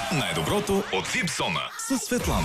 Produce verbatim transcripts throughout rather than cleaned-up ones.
Най-доброто от Випсона с Светлана.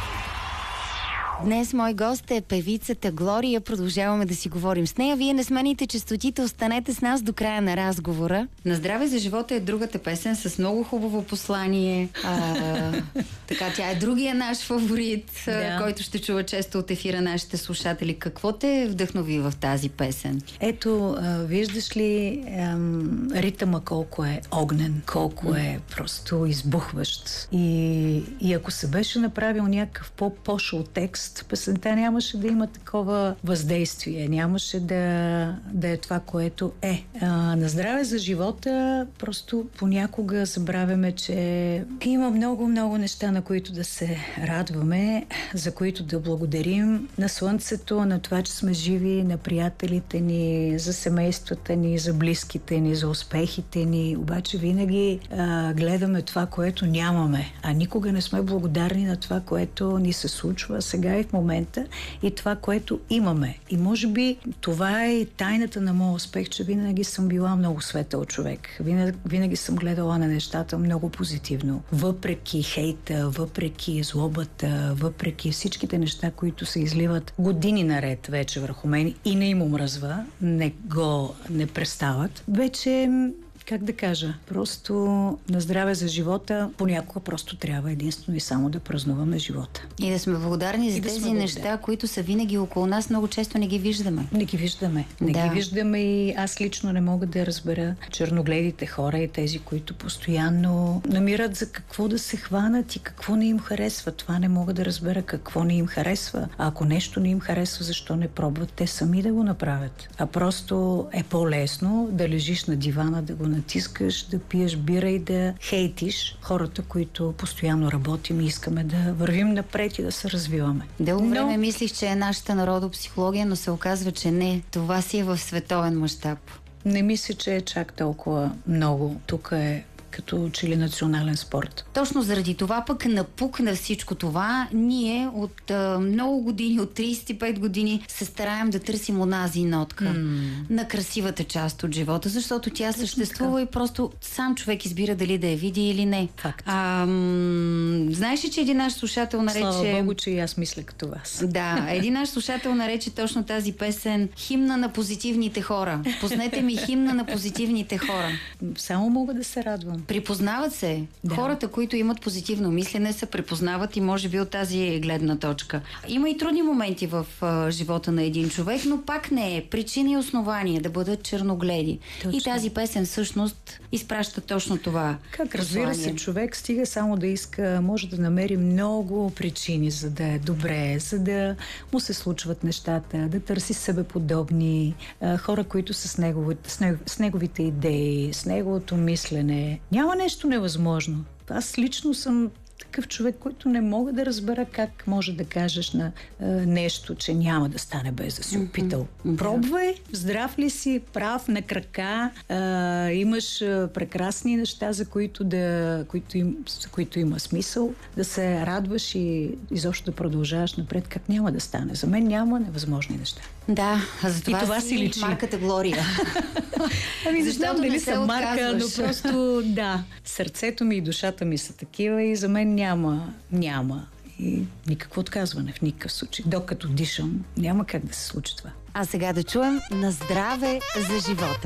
Днес мой гост е певицата Глория. Продължаваме да си говорим с нея. Вие не смените честотите, останете с нас до края на разговора. На здраве за живота е другата песен с много хубаво послание. А, така, тя е другия наш фаворит, да. който ще чува често от ефира нашите слушатели. Какво те вдъхнови в тази песен? Ето, а, виждаш ли ам, ритъма колко е огнен, колко е просто избухващ. И, и ако се беше направил някакъв по-пошъл текст, песента нямаше да има такова въздействие, нямаше да, да е това, което е. А, на здраве за живота просто понякога забравяме, че има много-много неща, на които да се радваме, за които да благодарим, на слънцето, на това, че сме живи, на приятелите ни, за семействата ни, за близките ни, за успехите ни. Обаче винаги а, гледаме това, което нямаме, а никога не сме благодарни на това, което ни се случва сега и в момента, и това, което имаме. И може би това е и тайната на моя успех, че винаги съм била много светъл човек. Винаги, винаги съм гледала на нещата много позитивно. Въпреки хейта, въпреки злобата, въпреки всичките неща, които се изливат години наред вече върху мен и не им омръзва, не го не престават. Вече, как да кажа, просто на здраве за живота понякога просто трябва единствено и само да празнуваме живота. И да сме благодарни за да тези неща, които са винаги около нас, много често не ги виждаме. Не ги виждаме. Не да. ги виждаме и аз лично не мога да разбера черногледите хора и тези, които постоянно намират за какво да се хванат и какво не им харесва. Това не мога да разбера какво не им харесва. А ако нещо не им харесва, защо не пробват те сами да го направят? А просто е по-лесно да лежиш на дивана, да го натискаш, да пиеш бира и да хейтиш хората, които постоянно работим и искаме да вървим напред и да се развиваме. Дълго но... време мислих, че е нашата народопсихология, но се оказва, че не. Това си е в световен мащаб. Не мисля, че е чак толкова много. Тук е като че ли национален спорт. Точно заради това пък напукна всичко това. Ние от а, много години, от трийсет и пет години се стараем да търсим онази нотка mm. на красивата част от живота, защото тя Точно съществува така. И просто сам човек избира дали да я види или не. Факт. А, м- знаеш ли, че един наш слушател нарече... Слава Богу, че и аз мисля като вас. Да, един наш слушател нарече точно тази песен химна на позитивните хора. Познете ми химна на позитивните хора. Само мога да се радвам. Припознават се. Да. Хората, които имат позитивно мислене, се препознават и може би от тази гледна точка. Има и трудни моменти в а, живота на един човек, но пак не е причина и основание да бъдат черногледи. Точно. И тази песен всъщност изпраща точно това. Как разбира се, човек стига само да иска, може да намери много причини, за да е добре, за да му се случват нещата, да търси себеподобни а, хора, които са с, неговите, с, него, с неговите идеи, с неговото мислене. Няма нещо невъзможно. Аз лично съм такъв човек, който не мога да разбера как може да кажеш на е, нещо, че няма да стане без да си опитал. Mm-hmm. Пробвай, здрав ли си, прав, на крака, е, имаш е, прекрасни неща, за които, да, които, им, за които има смисъл, да се радваш и изобщо да продължаваш напред, как няма да стане. За мен няма невъзможни неща. Да, а за това, и това си, си личи. Марката Глория. Ами не знам дали съм марка, но просто да, сърцето ми и душата ми са такива и за мен няма, няма и никакво отказване в никакъв случай. Докато дишам, няма как да се случи това. А сега да чуем на здраве за живота.